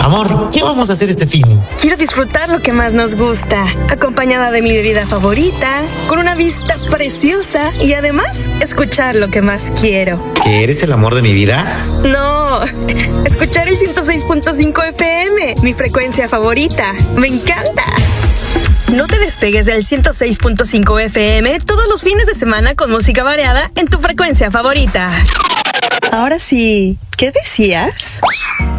Amor, ¿qué vamos a hacer este fin? Quiero disfrutar lo que más nos gusta, acompañada de mi bebida favorita, con una vista preciosa y además escuchar lo que más quiero. ¿Que eres el amor de mi vida? No, escuchar el 106.5 FM, mi frecuencia favorita. ¡Me encanta! No te despegues del 106.5 FM todos los fines de semana con música variada en tu frecuencia favorita. Ahora sí, ¿qué decías?